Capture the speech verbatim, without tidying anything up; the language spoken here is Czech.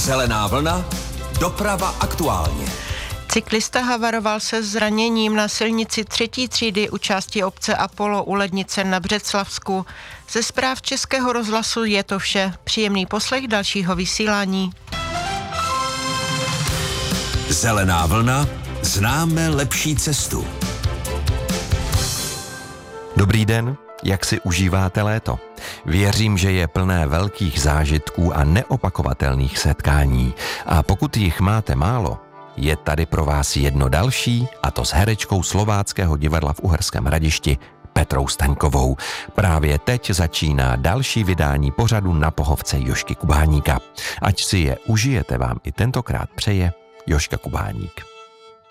Zelená vlna, doprava aktuálně. Cyklista havaroval se zraněním na silnici třetí třídy u části obce Apollo u Lednice na Břeclavsku. Ze zpráv Českého rozhlasu je to vše. Příjemný poslech dalšího vysílání. Zelená vlna, známe lepší cestu. Dobrý den, jak si užíváte léto? Věřím, že je plné velkých zážitků a neopakovatelných setkání. A pokud jich máte málo, je tady pro vás jedno další, a to s herečkou Slováckého divadla v Uherském Hradišti Petrou Staňkovou. Právě teď začíná další vydání pořadu Na pohovce Jožky Kubáníka. Ať si je užijete, vám i tentokrát přeje Jožka Kubáník.